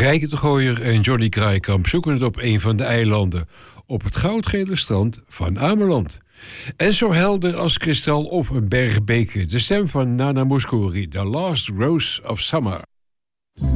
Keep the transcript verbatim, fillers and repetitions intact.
Rijke de Gooier en Johnny Kraaikamp zoeken het op een van de eilanden, op het goudgele strand van Ameland. En zo helder als kristal of een bergbeke, de stem van Nana Mouskouri, The Last Rose of Summer.